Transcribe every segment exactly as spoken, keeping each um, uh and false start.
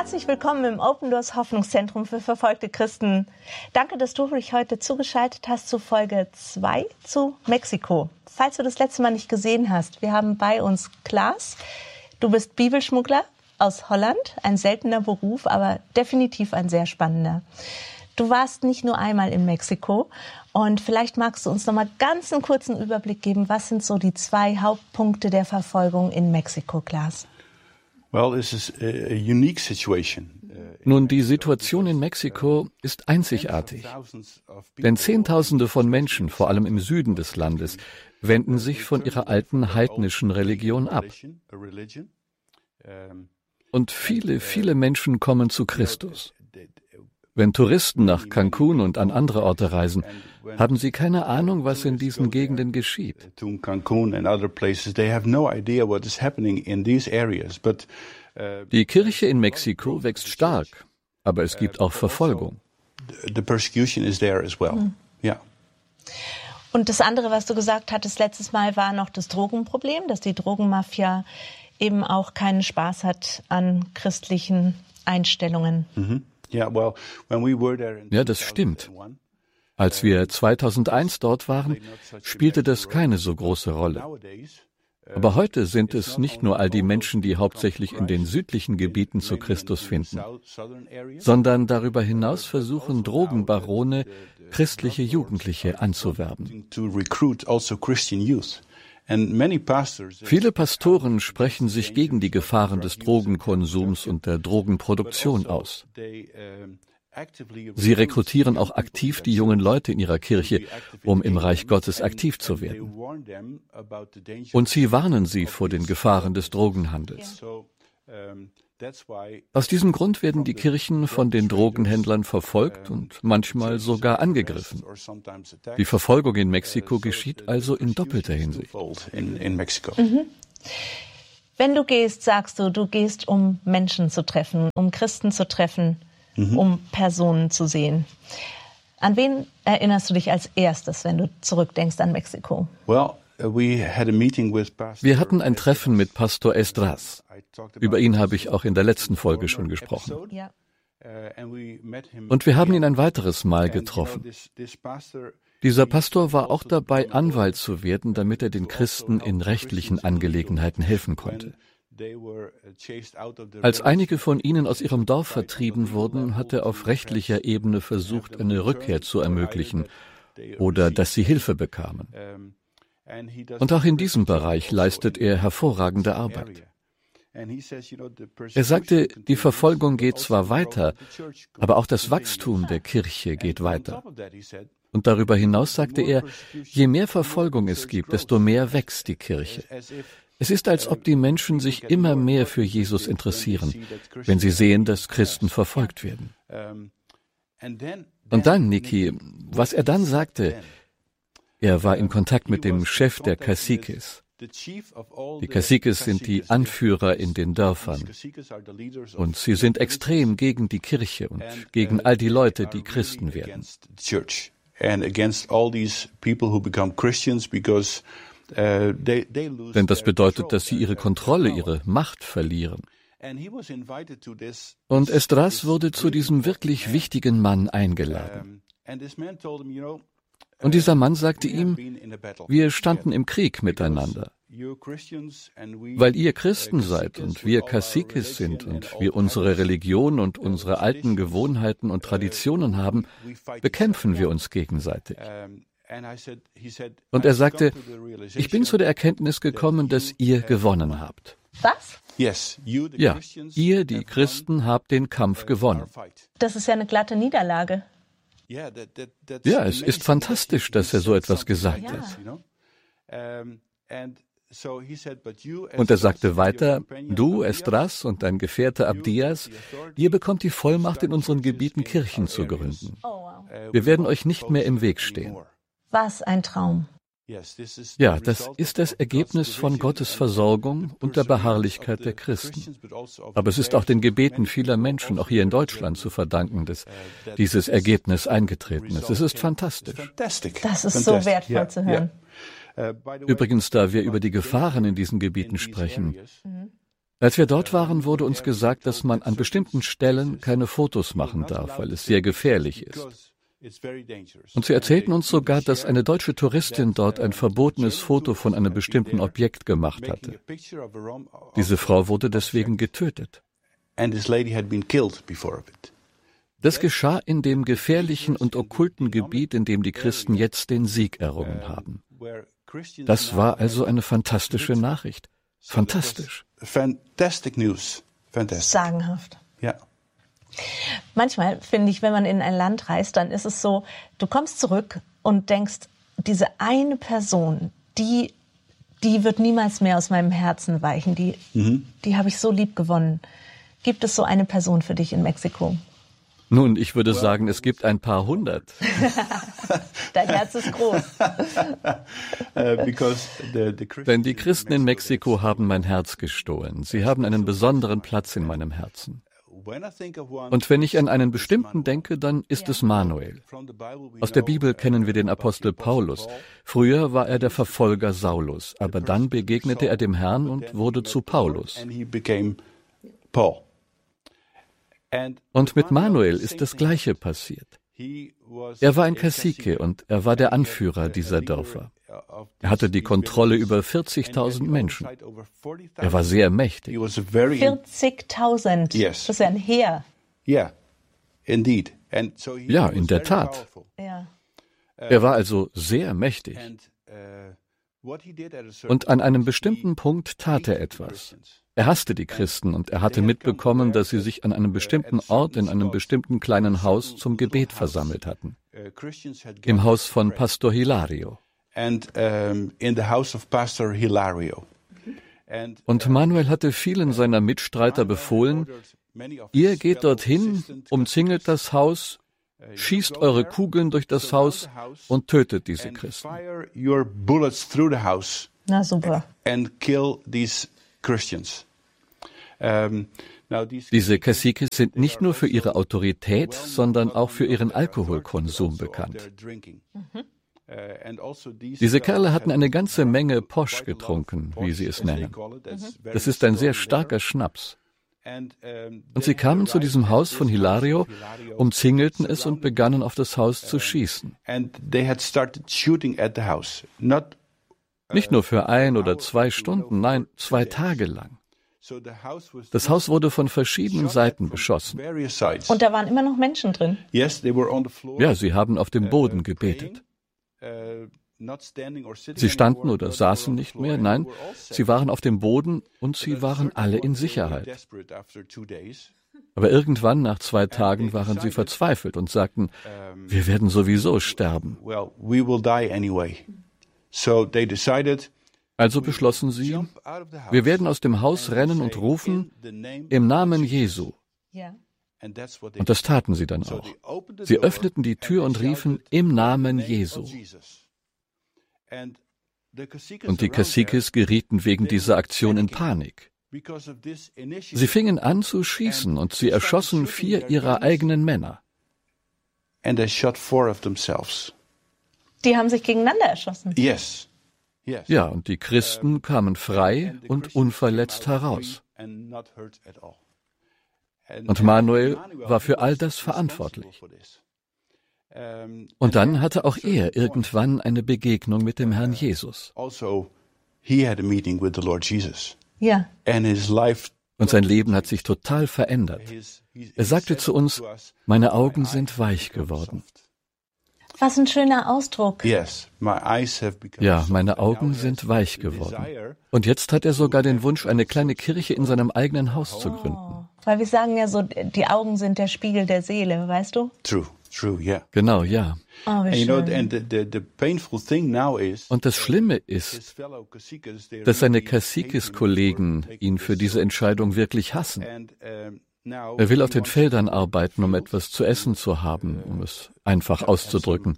Herzlich willkommen im Open Doors Hoffnungszentrum für verfolgte Christen. Danke, dass du dich heute zugeschaltet hast zu Folge zwei zu Mexiko. Falls du das letzte Mal nicht gesehen hast, wir haben bei uns Klaas. Du bist Bibelschmuggler aus Holland, ein seltener Beruf, aber definitiv ein sehr spannender. Du warst nicht nur einmal in Mexiko und vielleicht magst du uns noch mal ganz einen kurzen Überblick geben, was sind so die zwei Hauptpunkte der Verfolgung in Mexiko, Klaas? Nun, die Situation in Mexiko ist einzigartig. Denn Zehntausende von Menschen, vor allem im Süden des Landes, wenden sich von ihrer alten heidnischen Religion ab. Und viele, viele Menschen kommen zu Christus. Wenn Touristen nach Cancun und an andere Orte reisen, haben sie keine Ahnung, was in diesen Gegenden geschieht. Die Kirche in Mexiko wächst stark, aber es gibt auch Verfolgung. Und das andere, was du gesagt hattest letztes Mal, war noch das Drogenproblem, dass die Drogenmafia eben auch keinen Spaß hat an christlichen Einstellungen. Mhm. Ja, das stimmt. Als wir zweitausendeins dort waren, spielte das keine so große Rolle. Aber heute sind es nicht nur all die Menschen, die hauptsächlich in den südlichen Gebieten zu Christus finden, sondern darüber hinaus versuchen Drogenbarone, christliche Jugendliche anzuwerben. Viele Pastoren sprechen sich gegen die Gefahren des Drogenkonsums und der Drogenproduktion aus. Sie rekrutieren auch aktiv die jungen Leute in ihrer Kirche, um im Reich Gottes aktiv zu werden. Und sie warnen sie vor den Gefahren des Drogenhandels. Aus diesem Grund werden die Kirchen von den Drogenhändlern verfolgt und manchmal sogar angegriffen. Die Verfolgung in Mexiko geschieht also in doppelter Hinsicht. Mhm. Wenn du gehst, sagst du, du gehst, um Menschen zu treffen, um Christen zu treffen, mhm. um Personen zu sehen. An wen erinnerst du dich als erstes, wenn du zurückdenkst an Mexiko? Well, Wir hatten ein Treffen mit Pastor Esdras. Über ihn habe ich auch in der letzten Folge schon gesprochen. Und wir haben ihn ein weiteres Mal getroffen. Dieser Pastor war auch dabei, Anwalt zu werden, damit er den Christen in rechtlichen Angelegenheiten helfen konnte. Als einige von ihnen aus ihrem Dorf vertrieben wurden, hat er auf rechtlicher Ebene versucht, eine Rückkehr zu ermöglichen oder dass sie Hilfe bekamen. Und auch in diesem Bereich leistet er hervorragende Arbeit. Er sagte, die Verfolgung geht zwar weiter, aber auch das Wachstum der Kirche geht weiter. Und darüber hinaus sagte er, je mehr Verfolgung es gibt, desto mehr wächst die Kirche. Es ist, als ob die Menschen sich immer mehr für Jesus interessieren, wenn sie sehen, dass Christen verfolgt werden. Und dann, Niki, was er dann sagte, er war in Kontakt mit dem Chef der Caciques. Die Caciques sind die Anführer in den Dörfern. Und sie sind extrem gegen die Kirche und gegen all die Leute, die Christen werden. Denn das bedeutet, dass sie ihre Kontrolle, ihre Macht verlieren. Und Esdras wurde zu diesem wirklich wichtigen Mann eingeladen. Und dieser Mann sagte ihm, wir standen im Krieg miteinander. Weil ihr Christen seid und wir Caciques sind und wir unsere Religion und unsere alten Gewohnheiten und Traditionen haben, bekämpfen wir uns gegenseitig. Und er sagte, ich bin zu der Erkenntnis gekommen, dass ihr gewonnen habt. Was? Ja, ihr, die Christen, habt den Kampf gewonnen. Das ist ja eine glatte Niederlage. Ja, es ist fantastisch, dass er so etwas gesagt hat. Und er sagte weiter, du, Esdras und dein Gefährte Abdias, ihr bekommt die Vollmacht, in unseren Gebieten Kirchen zu gründen. Wir werden euch nicht mehr im Weg stehen. Was ein Traum. Ja, das ist das Ergebnis von Gottes Versorgung und der Beharrlichkeit der Christen. Aber es ist auch den Gebeten vieler Menschen, auch hier in Deutschland, zu verdanken, dass dieses Ergebnis eingetreten ist. Es ist fantastisch. Das ist so wertvoll zu hören. Übrigens, da wir über die Gefahren in diesen Gebieten sprechen, Als wir dort waren, wurde uns gesagt, dass man an bestimmten Stellen keine Fotos machen darf, weil es sehr gefährlich ist. Und sie erzählten uns sogar, dass eine deutsche Touristin dort ein verbotenes Foto von einem bestimmten Objekt gemacht hatte. Diese Frau wurde deswegen getötet. Das geschah in dem gefährlichen und okkulten Gebiet, in dem die Christen jetzt den Sieg errungen haben. Das war also eine fantastische Nachricht. Fantastisch. Fantastic news. Fantastic. Sagenhaft. Ja. Manchmal finde ich, wenn man in ein Land reist, dann ist es so, du kommst zurück und denkst, diese eine Person, die, die wird niemals mehr aus meinem Herzen weichen, die, mhm. die habe ich so lieb gewonnen. Gibt es so eine Person für dich in Mexiko? Nun, ich würde sagen, es gibt ein paar hundert. Dein Herz ist groß. Denn die Christen in Mexiko haben mein Herz gestohlen. Sie haben einen besonderen Platz in meinem Herzen. Und wenn ich an einen bestimmten denke, dann ist es Manuel. Aus der Bibel kennen wir den Apostel Paulus. Früher war er der Verfolger Saulus, aber dann begegnete er dem Herrn und wurde zu Paulus. Und mit Manuel ist das Gleiche passiert. Er war ein Cacique und er war der Anführer dieser Dörfer. Er hatte die Kontrolle über vierzigtausend Menschen. Er war sehr mächtig. vierzigtausend? Das ist ja ein Heer. Ja, in der Tat. Er war also sehr mächtig. Und an einem bestimmten Punkt tat er etwas. Er hasste die Christen und er hatte mitbekommen, dass sie sich an einem bestimmten Ort in einem bestimmten kleinen Haus zum Gebet versammelt hatten. Im Haus von Pastor Hilario. Und Manuel hatte vielen seiner Mitstreiter befohlen, ihr geht dorthin, umzingelt das Haus, schießt eure Kugeln durch das Haus und tötet diese Christen. Na super. Diese Caciques sind nicht nur für ihre Autorität, sondern auch für ihren Alkoholkonsum bekannt. Diese Kerle hatten eine ganze Menge Posch getrunken, wie sie es nennen. Das ist ein sehr starker Schnaps. Und sie kamen zu diesem Haus von Hilario, umzingelten es und begannen auf das Haus zu schießen. Nicht nur für ein oder zwei Stunden, nein, zwei Tage lang. Das Haus wurde von verschiedenen Seiten beschossen. Und da waren immer noch Menschen drin? Ja, sie haben auf dem Boden gebetet. Sie standen oder saßen nicht mehr, nein, sie waren auf dem Boden und sie waren alle in Sicherheit. Aber irgendwann, nach zwei Tagen, waren sie verzweifelt und sagten, wir werden sowieso sterben. Also beschlossen sie, wir werden aus dem Haus rennen und rufen, im Namen Jesu. Und das taten sie dann auch. Sie öffneten die Tür und riefen, im Namen Jesu. Und die Caciques gerieten wegen dieser Aktion in Panik. Sie fingen an zu schießen und sie erschossen vier ihrer eigenen Männer. Die haben sich gegeneinander erschossen? Ja, und die Christen kamen frei und unverletzt heraus. Und Manuel war für all das verantwortlich. Und dann hatte auch er irgendwann eine Begegnung mit dem Herrn Jesus. Ja. Und sein Leben hat sich total verändert. Er sagte zu uns, meine Augen sind weich geworden. Was ein schöner Ausdruck. Ja, meine Augen sind weich geworden. Und jetzt hat er sogar den Wunsch, eine kleine Kirche in seinem eigenen Haus zu gründen. Oh, weil wir sagen ja so, die Augen sind der Spiegel der Seele, weißt du? True, true, yeah. Genau, ja. Oh, wie schön. Und das Schlimme ist, dass seine Caciques-Kollegen ihn für diese Entscheidung wirklich hassen. Er will auf den Feldern arbeiten, um etwas zu essen zu haben, um es einfach auszudrücken.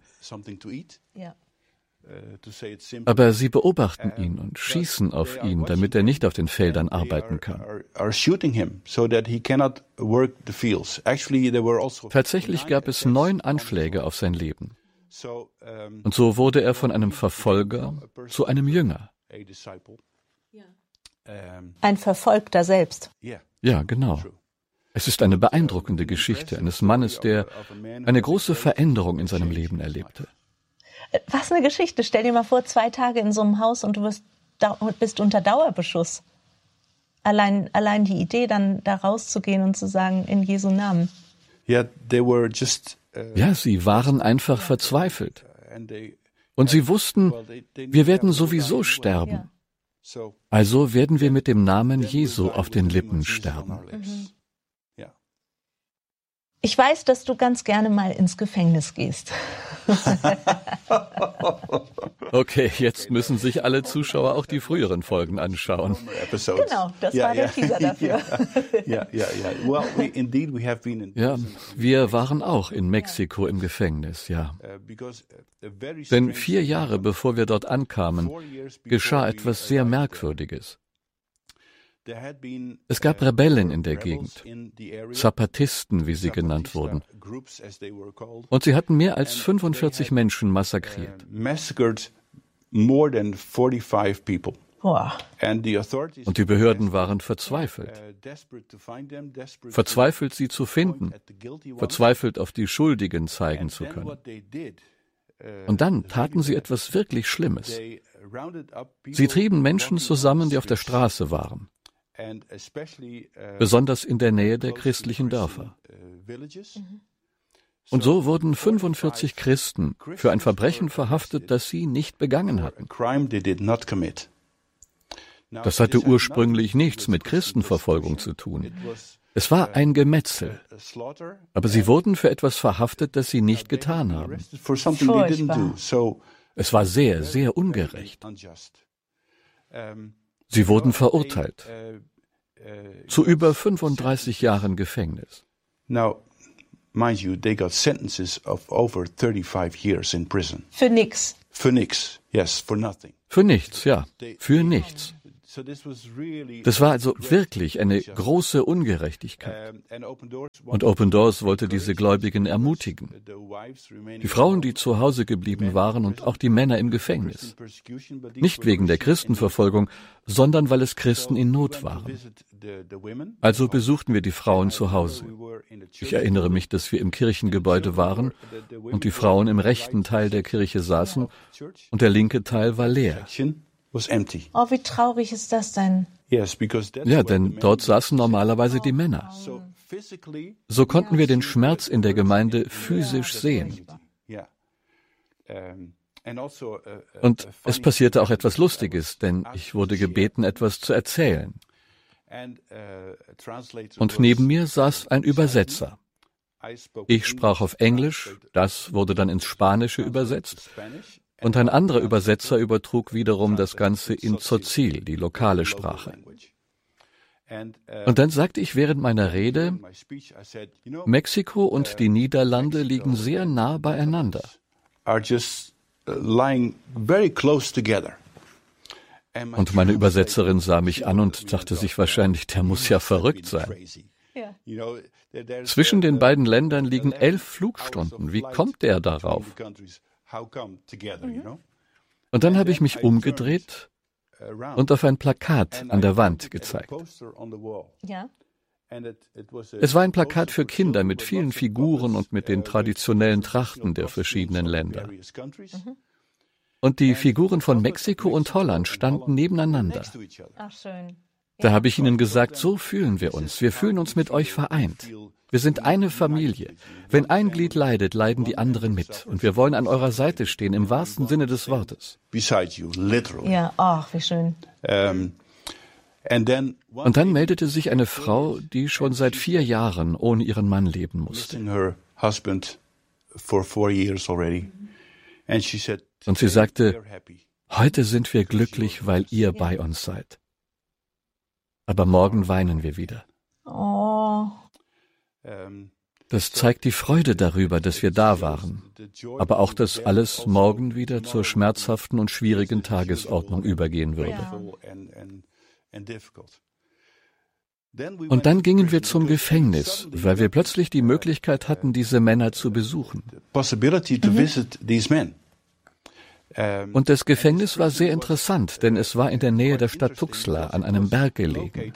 Aber sie beobachten ihn und schießen auf ihn, damit er nicht auf den Feldern arbeiten kann. Tatsächlich gab es neun Anschläge auf sein Leben. Und so wurde er von einem Verfolger zu einem Jünger. Ein Verfolgter selbst. Ja, genau. Es ist eine beeindruckende Geschichte eines Mannes, der eine große Veränderung in seinem Leben erlebte. Was eine Geschichte. Stell dir mal vor, zwei Tage in so einem Haus und du bist, bist unter Dauerbeschuss. Allein, allein die Idee, dann da rauszugehen und zu sagen, in Jesu Namen. Ja, sie waren einfach verzweifelt. Und sie wussten, wir werden sowieso sterben. Also werden wir mit dem Namen Jesu auf den Lippen sterben. Mhm. Ich weiß, dass du ganz gerne mal ins Gefängnis gehst. Okay, jetzt müssen sich alle Zuschauer auch die früheren Folgen anschauen. Genau, das ja, war der ja. Teaser dafür. Ja, ja, ja. Well, we, indeed, we have been in Ja, wir waren auch in Mexiko im Gefängnis, ja. Denn vier Jahre bevor wir dort ankamen, geschah etwas sehr Merkwürdiges. Es gab Rebellen in der Gegend, Zapatisten, wie sie genannt wurden. Und sie hatten mehr als fünfundvierzig Menschen massakriert. Boah. Und die Behörden waren verzweifelt. Verzweifelt, sie zu finden. Verzweifelt, auf die Schuldigen zeigen zu können. Und dann taten sie etwas wirklich Schlimmes. Sie trieben Menschen zusammen, die auf der Straße waren. Besonders in der Nähe der christlichen Dörfer. Und so wurden fünfundvierzig Christen für ein Verbrechen verhaftet, das sie nicht begangen hatten. Das hatte ursprünglich nichts mit Christenverfolgung zu tun. Es war ein Gemetzel. Aber sie wurden für etwas verhaftet, das sie nicht getan haben. Furchtbar. Es war sehr, sehr ungerecht. Sie wurden verurteilt zu über fünfunddreißig Jahren Gefängnis. Now, mind you, they got sentences of over thirty-five years in prison. Für nix. For nix, yes, for nothing. Für nichts, ja, für nichts. Das war also wirklich eine große Ungerechtigkeit. Und Open Doors wollte diese Gläubigen ermutigen. Die Frauen, die zu Hause geblieben waren und auch die Männer im Gefängnis. Nicht wegen der Christenverfolgung, sondern weil es Christen in Not waren. Also besuchten wir die Frauen zu Hause. Ich erinnere mich, dass wir im Kirchengebäude waren und die Frauen im rechten Teil der Kirche saßen und der linke Teil war leer. Oh, wie traurig ist das denn? Ja, denn dort saßen normalerweise die Männer. So konnten wir den Schmerz in der Gemeinde physisch sehen. Und es passierte auch etwas Lustiges, denn ich wurde gebeten, etwas zu erzählen. Und neben mir saß ein Übersetzer. Ich sprach auf Englisch, das wurde dann ins Spanische übersetzt. Und ein anderer Übersetzer übertrug wiederum das Ganze in Tzotzil, die lokale Sprache. Und dann sagte ich während meiner Rede, Mexiko und die Niederlande liegen sehr nah beieinander. Und meine Übersetzerin sah mich an und dachte sich wahrscheinlich, der muss ja verrückt sein. Zwischen den beiden Ländern liegen elf Flugstunden. Wie kommt der darauf? Und dann habe ich mich umgedreht und auf ein Plakat an der Wand gezeigt. Ja. Es war ein Plakat für Kinder mit vielen Figuren und mit den traditionellen Trachten der verschiedenen Länder. Und die Figuren von Mexiko und Holland standen nebeneinander. Ach, schön. Da habe ich ihnen gesagt, so fühlen wir uns. Wir fühlen uns mit euch vereint. Wir sind eine Familie. Wenn ein Glied leidet, leiden die anderen mit. Und wir wollen an eurer Seite stehen, im wahrsten Sinne des Wortes. Ja, ach, wie schön. Und dann meldete sich eine Frau, die schon seit vier Jahren ohne ihren Mann leben musste. Und sie sagte, heute sind wir glücklich, weil ihr bei uns seid. Aber morgen weinen wir wieder. Oh. Das zeigt die Freude darüber, dass wir da waren, aber auch, dass alles morgen wieder zur schmerzhaften und schwierigen Tagesordnung übergehen würde. Und dann gingen wir zum Gefängnis, weil wir plötzlich die Möglichkeit hatten, diese Männer zu besuchen. Und das Gefängnis war sehr interessant, denn es war in der Nähe der Stadt Tuxtla an einem Berg gelegen.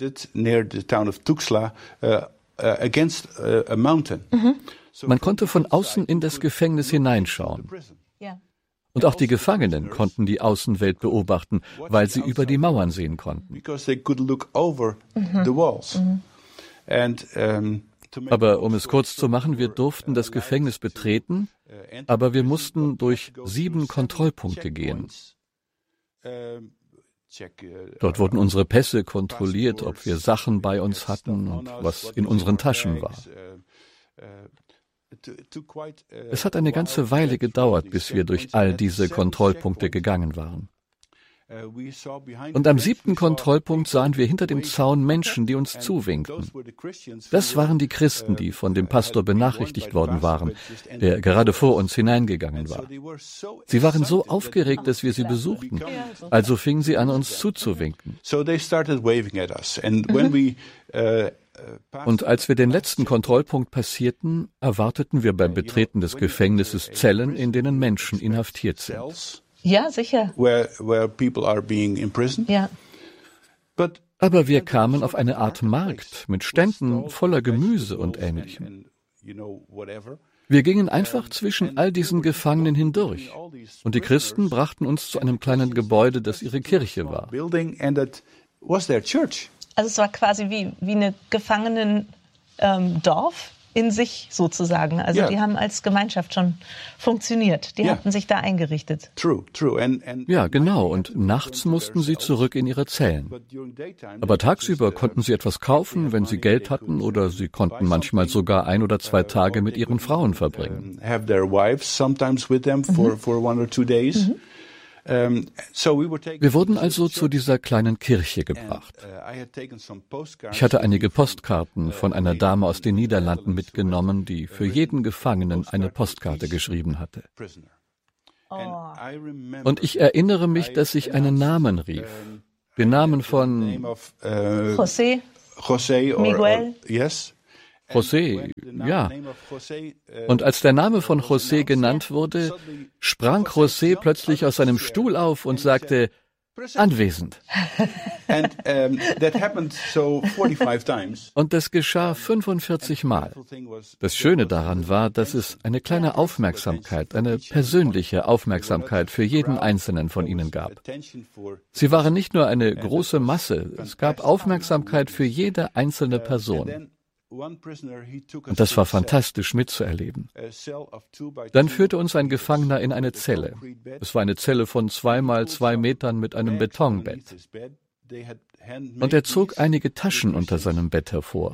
Man konnte von außen in das Gefängnis hineinschauen. Und auch die Gefangenen konnten die Außenwelt beobachten, weil sie über die Mauern sehen konnten. Aber um es kurz zu machen, wir durften das Gefängnis betreten, aber wir mussten durch sieben Kontrollpunkte gehen. Dort wurden unsere Pässe kontrolliert, ob wir Sachen bei uns hatten und was in unseren Taschen war. Es hat eine ganze Weile gedauert, bis wir durch all diese Kontrollpunkte gegangen waren. Und am siebten Kontrollpunkt sahen wir hinter dem Zaun Menschen, die uns zuwinkten. Das waren die Christen, die von dem Pastor benachrichtigt worden waren, der gerade vor uns hineingegangen war. Sie waren so aufgeregt, dass wir sie besuchten. Also fingen sie an, uns zuzuwinken. Und als wir den letzten Kontrollpunkt passierten, erwarteten wir beim Betreten des Gefängnisses Zellen, in denen Menschen inhaftiert sind. Ja, sicher. Where, where people are being imprisoned. Ja. But Aber wir kamen auf eine Art Markt mit Ständen voller Gemüse und Ähnlichem. Wir gingen einfach zwischen all diesen Gefangenen hindurch. Und die Christen brachten uns zu einem kleinen Gebäude, das ihre Kirche war. Also es war quasi wie, wie eine Gefangenen-Dorf ähm, in sich sozusagen. Also Ja. die haben als Gemeinschaft schon funktioniert. Die Ja. hatten sich da eingerichtet. True, true. And, and Ja, genau. Und nachts mussten sie zurück in ihre Zellen. Aber tagsüber konnten sie etwas kaufen, wenn sie Geld hatten, oder sie konnten manchmal sogar ein oder zwei Tage mit ihren Frauen verbringen. have their wives sometimes with them for, for one or two days. Um, so we were taken Wir wurden also zu dieser kleinen Kirche gebracht. Uh, I had taken some postcards. Ich hatte einige Postkarten von einer Dame aus den Niederlanden mitgenommen, die für jeden Gefangenen eine Postkarte geschrieben hatte. Prisoner. Oh. I remember Und ich erinnere mich, dass ich einen Namen rief. Den Namen the von name of uh, José, José or, Miguel. or yes. José, ja. Name of José, uh, Und als der Name von José genannt wurde, sprang José plötzlich aus seinem Stuhl auf und sagte, anwesend. and um, that happened so forty-five times. Und das geschah fünfundvierzig Mal. Das Schöne daran war, dass es eine kleine Aufmerksamkeit, eine persönliche Aufmerksamkeit für jeden Einzelnen von ihnen gab. Sie waren nicht nur eine große Masse, es gab Aufmerksamkeit für jede einzelne Person. Und das war fantastisch mitzuerleben. Dann führte uns ein Gefangener in eine Zelle. Es war eine Zelle von zwei mal zwei Metern mit einem Betonbett. Und er zog einige Taschen unter seinem Bett hervor.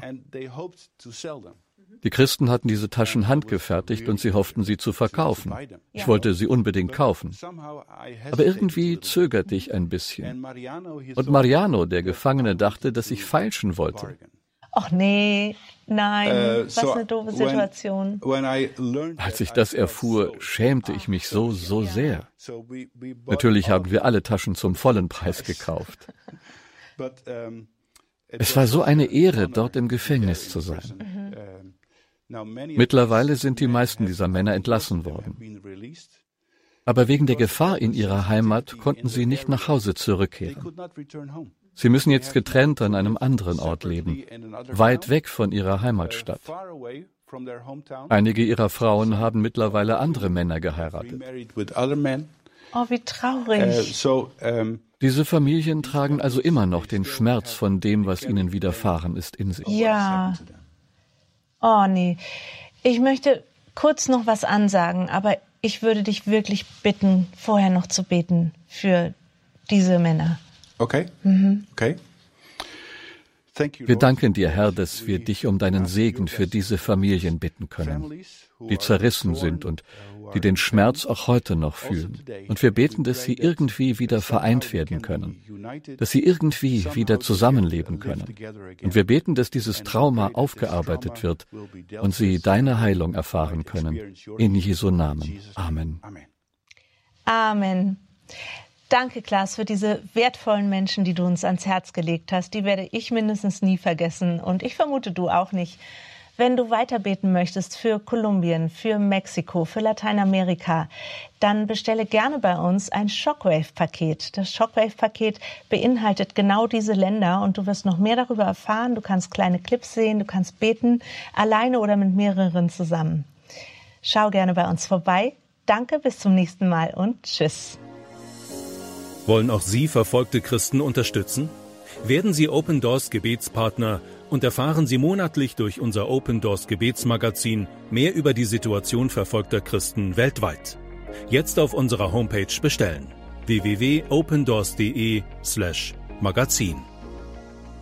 Die Christen hatten diese Taschen handgefertigt und sie hofften, sie zu verkaufen. Ich wollte sie unbedingt kaufen. Aber irgendwie zögerte ich ein bisschen. Und Mariano, der Gefangene, dachte, dass ich feilschen wollte. Ach nee, nein, Uh, was so eine doofe when- Situation. when I learned Als ich that, das I felt erfuhr, so schämte ich mich so, so sehr. So we, we bought Natürlich all haben wir alle Taschen zum vollen Preis gekauft. But, um, it Es was war so eine also Ehre, an honor dort im to be Gefängnis there zu in sein. prison. Um, now many of Mittlerweile these sind die men meisten have- dieser Männer entlassen most of them worden. have been released. Aber wegen der Gefahr in ihrer Heimat konnten sie nicht nach Hause They zurückkehren. could not return home. Sie müssen jetzt getrennt an einem anderen Ort leben, weit weg von ihrer Heimatstadt. Far away from their hometown. Einige ihrer Frauen haben mittlerweile andere Männer geheiratet. Remarried with other men. Oh, wie Uh, traurig. so um, Diese Familien tragen also immer noch den Schmerz von dem, was ihnen widerfahren ist, in sich. Ja. Oh nee. Ich möchte kurz noch was ansagen, aber ich würde dich wirklich bitten, vorher noch zu beten für diese Männer. okay. Okay. Thank you, Wir Lord. danken dir, Herr, dass wir dich um deinen Segen für diese Familien bitten können, die zerrissen sind und die den Schmerz auch heute noch fühlen. Und wir beten, dass sie irgendwie wieder vereint werden können, dass sie irgendwie wieder zusammenleben können. Und wir beten, dass dieses Trauma aufgearbeitet wird und sie deine Heilung erfahren können. In Jesu Namen. Amen. Amen. Amen. Danke, Klaas, für diese wertvollen Menschen, die du uns ans Herz gelegt hast. Die werde ich mindestens nie vergessen und ich vermute, du auch nicht. Wenn du weiter beten möchtest für Kolumbien, für Mexiko, für Lateinamerika, dann bestelle gerne bei uns ein Shockwave-Paket. Das Shockwave-Paket beinhaltet genau diese Länder und du wirst noch mehr darüber erfahren. Du kannst kleine Clips sehen, du kannst beten, alleine oder mit mehreren zusammen. Schau gerne bei uns vorbei. Danke, bis zum nächsten Mal und tschüss. Wollen auch Sie verfolgte Christen unterstützen? Werden Sie Open Doors Gebetspartner und erfahren Sie monatlich durch unser Open Doors Gebetsmagazin mehr über die Situation verfolgter Christen weltweit. Jetzt auf unserer Homepage bestellen: w w w punkt opendoors punkt de slash magazin.